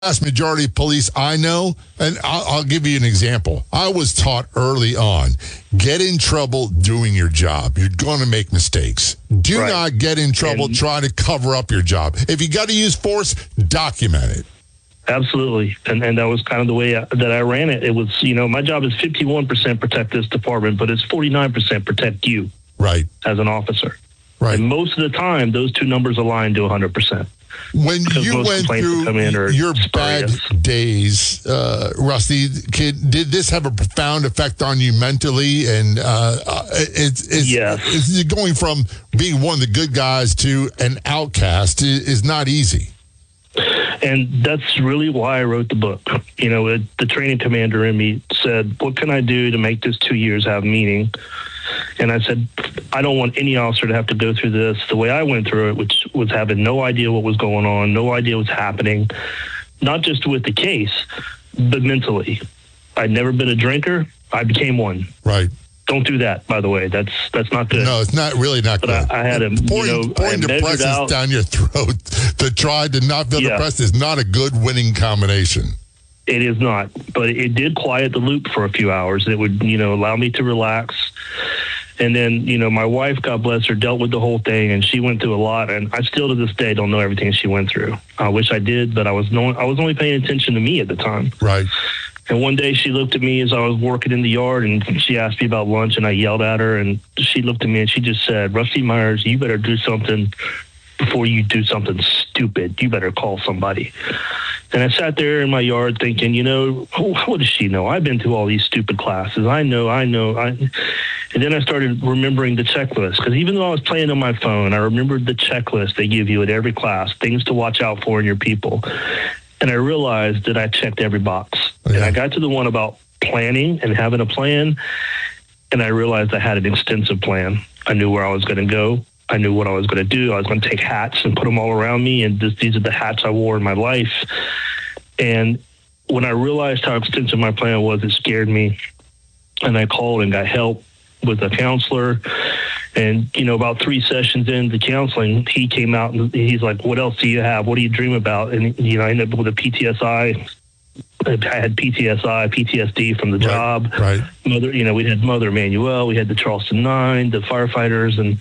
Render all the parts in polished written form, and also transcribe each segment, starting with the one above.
vast majority of police I know, and I'll give you an example. I was taught early on, get in trouble doing your job. You're going to make mistakes. Do not get in trouble trying to cover up your job. If you got to use force, document it. Absolutely. And that was kind of the way that I ran it. It was, my job is 51% protect this department, but it's 49% protect you. Right. As an officer. Right. And most of the time, those two numbers align to 100%. When you went through your bad days, Rusty, did this have a profound effect on you mentally? And it's going from being one of the good guys to an outcast is not easy. And that's really why I wrote the book. The training commander in me said, what can I do to make this 2 years have meaning? And I said, I don't want any officer to have to go through this the way I went through it, which was having no idea what was going on, no idea what's happening, not just with the case, but mentally. I'd never been a drinker. I became one. Right. Don't do that, by the way. That's not good. No, it's not really not good. I had pouring depressants down your throat to try to not feel depressed is not a good winning combination. It is not, but it did quiet the loop for a few hours. It would, allow me to relax. And then, my wife, God bless her, dealt with the whole thing, and she went through a lot. And I still to this day don't know everything she went through. I wish I did, but I was only paying attention to me at the time. Right. And one day she looked at me as I was working in the yard, and she asked me about lunch, and I yelled at her, and she looked at me and she just said, Rusty Myers, you better do something before you do something stupid. You better call somebody. And I sat there in my yard thinking, what does she know? I've been through all these stupid classes. I know. And then I started remembering the checklist, because even though I was playing on my phone, I remembered the checklist they give you at every class, things to watch out for in your people. And I realized that I checked every box. Yeah. And I got to the one about planning and having a plan, and I realized I had an extensive plan. I knew where I was going to go. I knew what I was going to do. I was going to take hats and put them all around me, and these are the hats I wore in my life. And when I realized how extensive my plan was, it scared me. And I called and got help with a counselor. And, about 3 sessions into counseling, he came out and he's like, what else do you have? What do you dream about? And, I ended up with a PTSI. I had PTSD from the job. Right. We had Mother Emanuel, we had the Charleston 9, the firefighters, and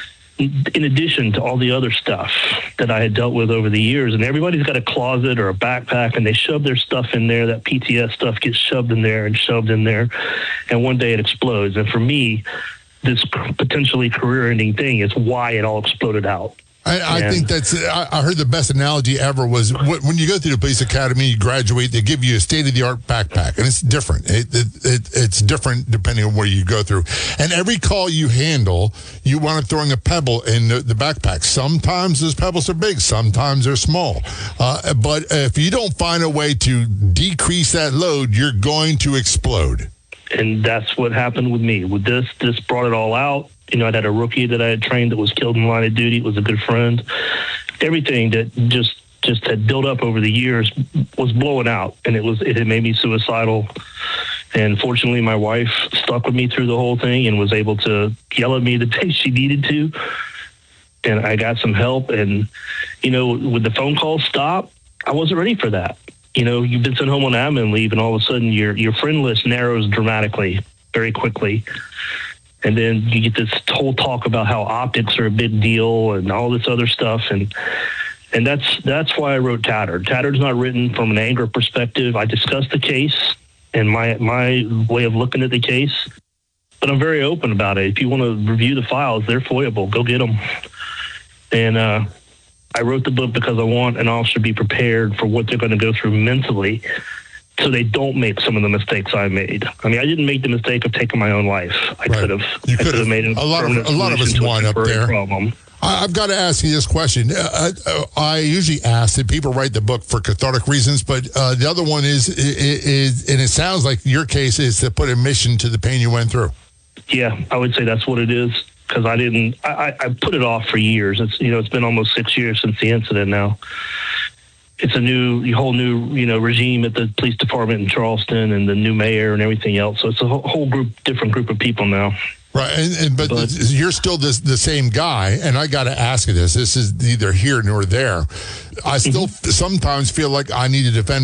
in addition to all the other stuff that I had dealt with over the years. And everybody's got a closet or a backpack, and they shove their stuff in there. That PTS stuff gets shoved in there and shoved in there, and one day it explodes. And for me, this potentially career-ending thing is why it all exploded out. I think I heard the best analogy ever was when you go through the police academy, you graduate, they give you a state-of-the-art backpack, and it's different. It's different depending on where you go through. And every call you handle, you want to throwing a pebble in the backpack. Sometimes those pebbles are big, sometimes they're small. But if you don't find a way to decrease that load, you're going to explode. And that's what happened with me. With this brought it all out. I'd had a rookie that I had trained that was killed in the line of duty. It was a good friend. Everything that just had built up over the years was blowing out, and it had made me suicidal. And fortunately, my wife stuck with me through the whole thing and was able to yell at me the day she needed to. And I got some help. And, with the phone call stop, I wasn't ready for that. You've been sent home on admin leave, and all of a sudden your friend list narrows dramatically, very quickly. And then you get this whole talk about how optics are a big deal and all this other stuff. And that's why I wrote Tattered. Tattered's not written from an anger perspective. I discussed the case and my way of looking at the case, but I'm very open about it. If you want to review the files, they're foyable. Go get them. And I wrote the book because I want an officer to be prepared for what they're going to go through mentally, so they don't make some of the mistakes I made. I mean, I didn't make the mistake of taking my own life. I could have. You could have made a lot of us wind up there. Problem. I've got to ask you this question. I usually ask that people write the book for cathartic reasons, but the other one is, and it sounds like your case is to put a mission to the pain you went through. Yeah, I would say that's what it is, because I put it off for years. It's been almost 6 years since the incident now. It's a whole new regime at the police department in Charleston, and the new mayor and everything else. So it's a whole different group of people now. Right, but you're still the same guy, and I got to ask you this. This is neither here nor there. I still sometimes feel like I need to defend